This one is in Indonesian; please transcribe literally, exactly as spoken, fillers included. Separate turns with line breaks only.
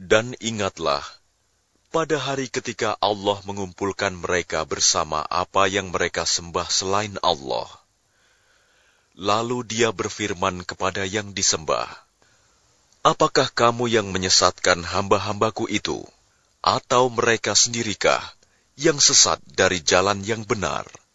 Dan ingatlah, pada hari ketika Allah mengumpulkan mereka bersama apa yang mereka sembah selain Allah. Lalu Dia berfirman kepada yang disembah, apakah kamu yang menyesatkan hamba-hambaku itu, atau mereka sendirikah yang sesat dari jalan yang benar?